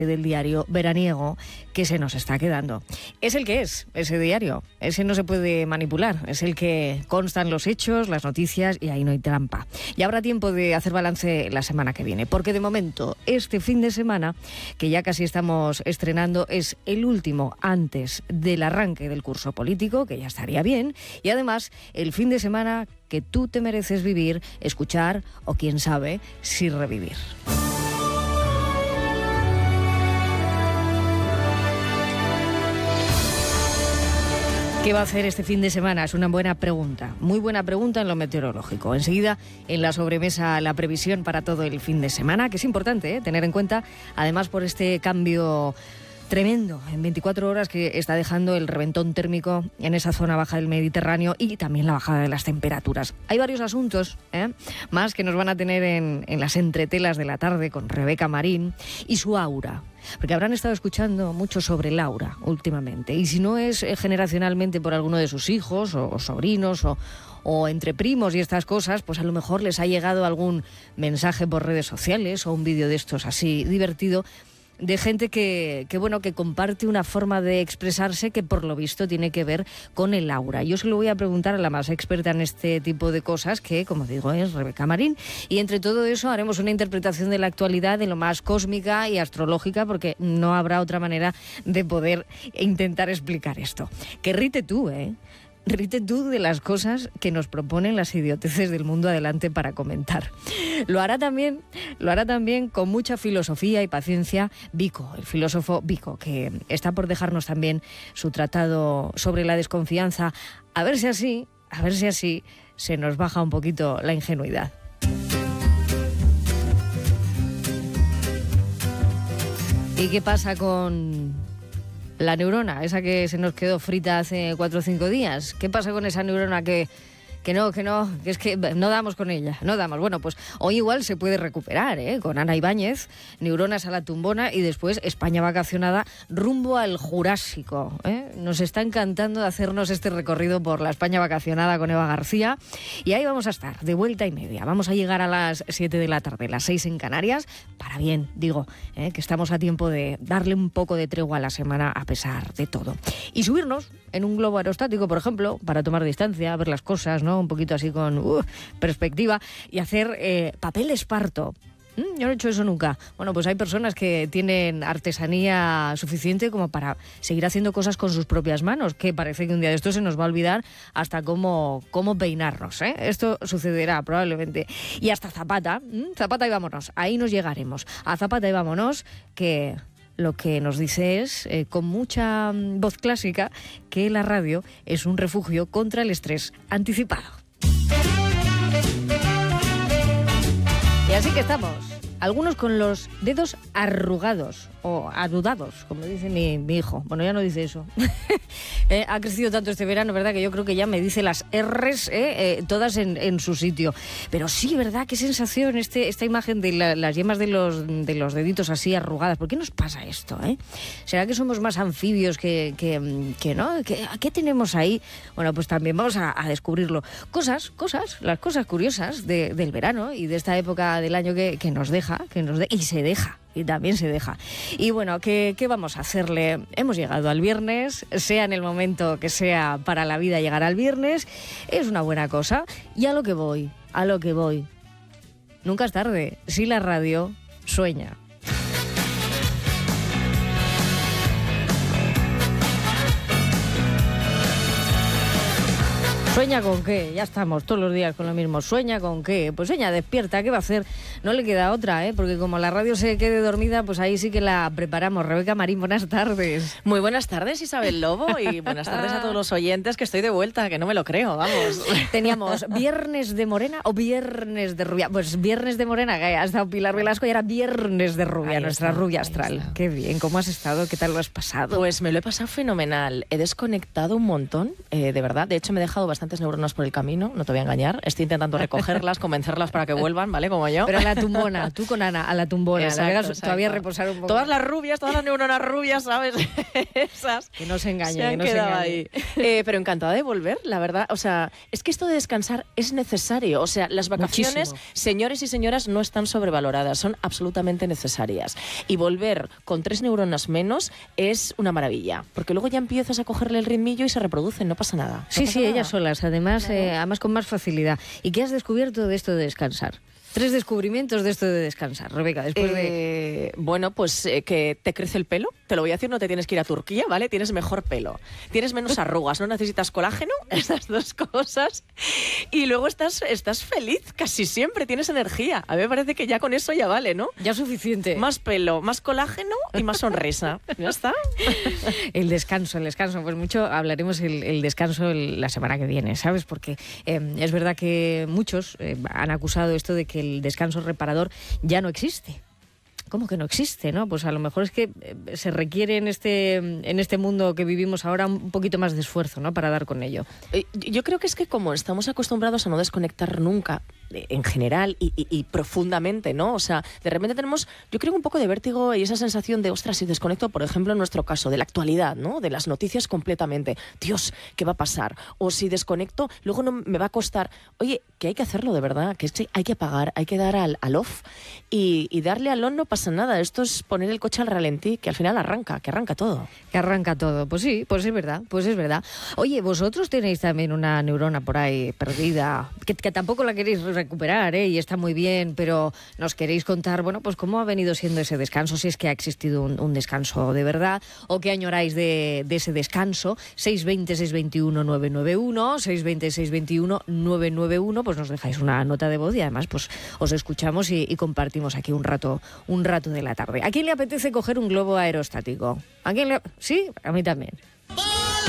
del diario veraniego que se nos está quedando. Es el que es, ese diario. Ese no se puede manipular. Es el que constan los hechos, las noticias y ahí no hay trampa. Y habrá tiempo de hacer balance la semana que viene, porque de momento este fin de semana, que ya casi estamos estrenando, es el último antes del arranque del curso político, que ya estaría bien, y además el fin de semana que tú te mereces vivir, escuchar o quién sabe si revivir. ¿Qué va a hacer este fin de semana? Es una buena pregunta, muy buena pregunta en lo meteorológico. Enseguida, en la sobremesa, la previsión para todo el fin de semana, que es importante tener en cuenta, además por este cambio tremendo en 24 horas que está dejando el reventón térmico en esa zona baja del Mediterráneo y también la bajada de las temperaturas. Hay varios asuntos más que nos van a tener en las entretelas de la tarde con Rebeca Marín y su aura. Porque habrán estado escuchando mucho sobre Laura últimamente. Y si no es generacionalmente por alguno de sus hijos o sobrinos o entre primos y estas cosas, pues a lo mejor les ha llegado algún mensaje por redes sociales o un vídeo de estos así divertido de gente que comparte una forma de expresarse que por lo visto tiene que ver con el aura. Yo se lo voy a preguntar a la más experta en este tipo de cosas, que como digo es Rebeca Marín, y entre todo eso haremos una interpretación de la actualidad de lo más cósmica y astrológica, porque no habrá otra manera de poder intentar explicar esto. Que rite tú, Rite tú de las cosas que nos proponen las idioteces del mundo adelante para comentar. Lo hará también con mucha filosofía y paciencia Vico, el filósofo Vico, que está por dejarnos también su tratado sobre la desconfianza. A ver si así se nos baja un poquito la ingenuidad. ¿Y qué pasa con la neurona, esa que se nos quedó frita hace 4 o 5 días? ¿Qué pasa con esa neurona que es que no damos con ella, no damos? Bueno, pues hoy igual se puede recuperar, con Ana Ibáñez, neuronas a la tumbona y después España vacacionada rumbo al Jurásico, Nos está encantando hacernos este recorrido por la España vacacionada con Eva García y ahí vamos a estar de vuelta y media. Vamos a llegar a las 7 de la tarde, las 6 en Canarias, para bien, digo, que estamos a tiempo de darle un poco de tregua a la semana a pesar de todo. Y subirnos en un globo aerostático, por ejemplo, para tomar distancia, ver las cosas, ¿no? Un poquito así con perspectiva y hacer papel esparto. Yo no he hecho eso nunca. Bueno, pues hay personas que tienen artesanía suficiente como para seguir haciendo cosas con sus propias manos, que parece que un día de esto se nos va a olvidar hasta cómo peinarnos, Esto sucederá probablemente. Y hasta Zapata, Zapata y vámonos, ahí nos llegaremos. A Zapata y vámonos, que lo que nos dice es, con mucha voz clásica, que la radio es un refugio contra el estrés anticipado. Y así que estamos, algunos con los dedos arrugados o adudados, como dice mi hijo. Bueno, ya no dice eso. Ha crecido tanto este verano, ¿verdad? Que yo creo que ya me dice las R's todas en su sitio. Pero sí, ¿verdad? Qué sensación esta imagen de las yemas de los deditos así arrugadas. ¿Por qué nos pasa esto, ¿Será que somos más anfibios que no? ¿Qué tenemos ahí? Bueno, pues también vamos a descubrirlo. Las cosas curiosas del verano y de esta época del año que nos deja, y se deja. Y también se deja. Y bueno, ¿qué vamos a hacerle? Hemos llegado al viernes, sea en el momento que sea para la vida llegar al viernes, es una buena cosa. Y a lo que voy. Nunca es tarde, si la radio sueña. ¿Sueña con qué? Ya estamos todos los días con lo mismo. ¿Sueña con qué? Pues sueña despierta, ¿qué va a hacer? No le queda otra, porque como la radio se quede dormida, pues ahí sí que la preparamos. Rebeca Marín, buenas tardes. Muy buenas tardes, Isabel Lobo, y buenas tardes a todos los oyentes, que estoy de vuelta, que no me lo creo, vamos. Teníamos Viernes de Morena o Viernes de Rubia. Pues Viernes de Morena, que ha estado Pilar Velasco, y era Viernes de Rubia, ahí nuestra rubia astral. Qué bien, ¿cómo has estado? ¿Qué tal lo has pasado? Pues me lo he pasado fenomenal. He desconectado un montón, de verdad. De hecho, me he dejado bastante bastantes neuronas por el camino, no te voy a engañar. Estoy intentando recogerlas, convencerlas para que vuelvan, ¿vale? Como yo. Pero a la tumbona, tú con Ana, a la tumbona. Exacto. Todavía reposar un poco. Todas las rubias, todas las neuronas rubias, ¿sabes? Esas. Que no se engañen, Se han que no se quedado engañen. ahí. Pero encantada de volver, la verdad. O sea, es que esto de descansar es necesario. O sea, las vacaciones, Muchísimo. señores y señoras, no están sobrevaloradas, son absolutamente necesarias. Y volver con 3 neuronas menos es una maravilla, porque luego ya empiezas a cogerle el ritmillo y se reproducen, no pasa nada. Sí, pasa sí, nada. ellas solas, además con más facilidad. ¿Y qué has descubierto de esto de descansar? 3 descubrimientos de esto de descansar, Rebeca, después de... Bueno, pues que te crece el pelo, te lo voy a decir, no te tienes que ir a Turquía, ¿vale? Tienes mejor pelo, tienes menos arrugas, no necesitas colágeno, estas 2 cosas, y luego estás feliz, casi siempre tienes energía. A mí me parece que ya con eso ya vale, ¿no? Ya suficiente. Más pelo, más colágeno y más sonrisa. ¿Ya está? El descanso, pues mucho hablaremos el descanso la semana que viene, ¿sabes? Porque es verdad que muchos han acusado esto de que el descanso reparador ya no existe. ¿Cómo que no existe, no? Pues a lo mejor es que se requiere en este mundo que vivimos ahora un poquito más de esfuerzo, ¿no? Para dar con ello. Yo creo que es que como estamos acostumbrados a no desconectar nunca, en general y profundamente, ¿no? O sea, de repente tenemos, yo creo, un poco de vértigo y esa sensación de, ostras, si desconecto, por ejemplo, en nuestro caso, de la actualidad, ¿no? De las noticias completamente. Dios, ¿qué va a pasar? O si desconecto, luego no me va a costar. Oye, que hay que hacerlo de verdad, que hay que apagar, hay que dar al off y darle al on no pasa nada. Esto es poner el coche al ralentí, que al final que arranca todo. Que arranca todo. Pues sí, pues es verdad. Oye, vosotros tenéis también una neurona por ahí perdida, que tampoco la queréis recuperar, y está muy bien, pero nos queréis contar, bueno, pues cómo ha venido siendo ese descanso, si es que ha existido un descanso de verdad, o qué añoráis de ese descanso. 620-621-991, 620-621-991, pues nos dejáis una nota de voz y además pues os escuchamos y compartimos aquí un rato de la tarde. ¿A quién le apetece coger un globo aerostático? ¿A quién le... Sí, a mí también.